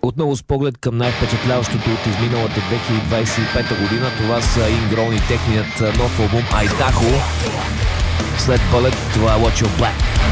Отново с поглед към най-впечатляващото от изминалата 2025 година, това са Ingrown и техният нов албум Idaho. След Bullet, това е Watch Your Black.